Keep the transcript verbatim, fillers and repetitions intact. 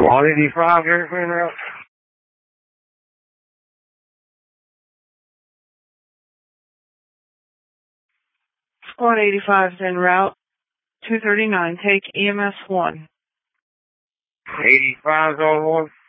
one eighty-five, airplane route. Squad eighty-five is en route. two thirty-nine, take E M S one. eighty-five is on one.